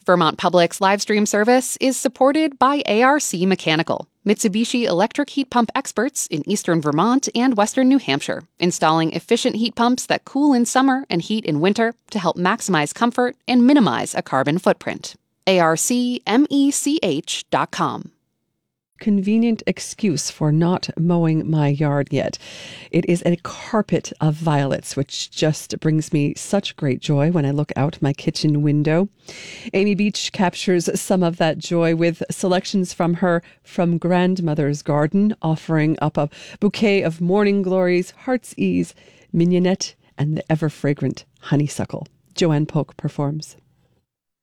Vermont Public's live stream service is supported by ARC Mechanical, Mitsubishi electric heat pump experts in eastern Vermont and western New Hampshire, installing efficient heat pumps that cool in summer and heat in winter to help maximize comfort and minimize a carbon footprint. ARCmech.com. Convenient excuse for not mowing my yard yet. It is a carpet of violets, which just brings me such great joy when I look out my kitchen window. Amy Beach captures some of that joy with selections from her From Grandmother's Garden, offering up a bouquet of morning glories, heart's ease, mignonette, and the ever-fragrant honeysuckle. Joanne Polk performs.